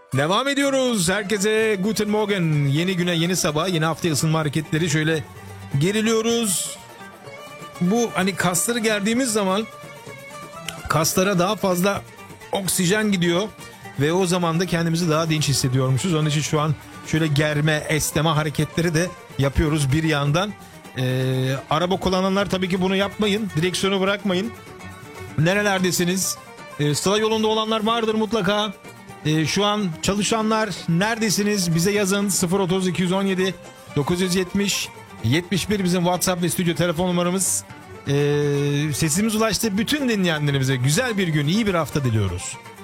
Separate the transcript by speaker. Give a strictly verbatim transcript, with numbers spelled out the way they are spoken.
Speaker 1: Devam ediyoruz. Herkese Guten Morgen. Yeni güne, yeni sabah, yeni hafta ısınma hareketleri. Şöyle geriliyoruz. Bu hani kasları gerdiğimiz zaman kaslara daha fazla oksijen gidiyor ve o zaman da kendimizi daha dinç hissediyormuşuz. Onun için şu an şöyle germe, esneme hareketleri de yapıyoruz bir yandan. Ee, araba kullananlar tabii ki bunu yapmayın. Direksiyonu bırakmayın. Nerelerdesiniz? Ee, sıla yolunda olanlar vardır mutlaka. Ee, şu an çalışanlar neredesiniz? Bize yazın. sıfır otuz iki yüz on yedi dokuz yüz yetmiş yetmiş bir bizim WhatsApp ve stüdyo telefon numaramız. Ee, sesimiz ulaştı bütün dinleyenlerimize. Güzel bir gün, iyi bir hafta diliyoruz.